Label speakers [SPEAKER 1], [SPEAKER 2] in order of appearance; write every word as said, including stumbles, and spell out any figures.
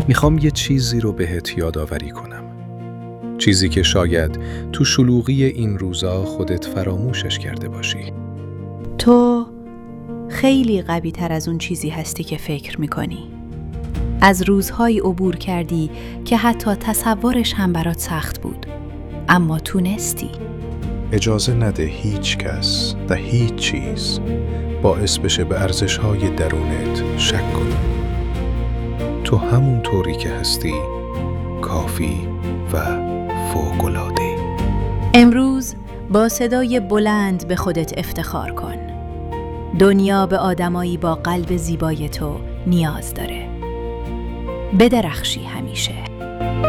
[SPEAKER 1] میخوام یه چیزی رو بهت یادآوری کنم. چیزی که شاید تو شلوغی این روزا خودت فراموشش کرده باشی.
[SPEAKER 2] تو خیلی قوی تر از اون چیزی هستی که فکر میکنی. از روزهایی عبور کردی که حتی تصورش هم برات سخت بود، اما تونستی.
[SPEAKER 1] اجازه نده هیچ کس و هیچ چیز باعث بشه به ارزش‌های درونت شک کنی. تو همون طوری که هستی کافی و فوق‌العاده‌ای.
[SPEAKER 2] امروز با صدای بلند به خودت افتخار کن. دنیا به آدمایی با قلب زیبای تو نیاز داره. بدرخشی همیشه.